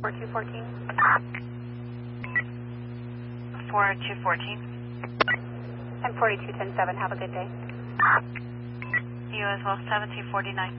4214. 4214. I'm 42107. Have a good day. You as well, 1749.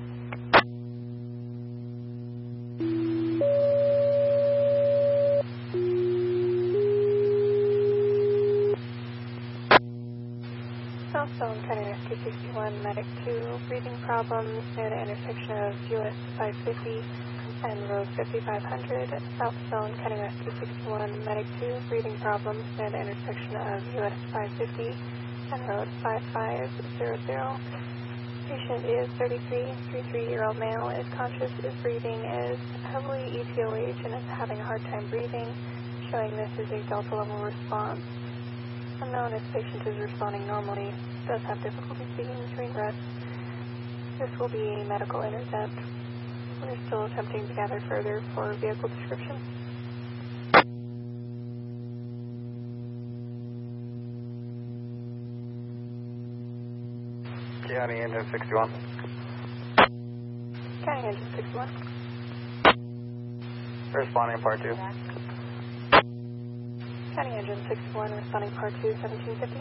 Southbound County Rescue 61, Medic 2, breathing problems near the intersection of US 550 and Road 5500. Southbound County Rescue 61, Medic 2, breathing problems near the intersection of US 550 and Road 5500. Patient is 33-year-old male, is conscious, is breathing, is heavily EPOH and is having a hard time breathing, showing this is a delta level response. Unknown if patient is responding normally, does have difficulty speaking between breaths. This will be a medical intercept. We're still attempting to gather further for vehicle description. County Engine 61. County Engine 61. Responding part 2. County Engine 61, responding part 2, 1750.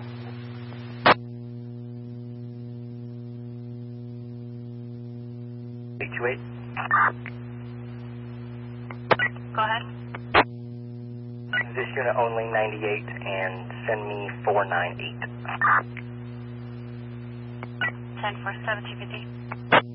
Go ahead. This unit only 98 and send me 498. 10 for 1750.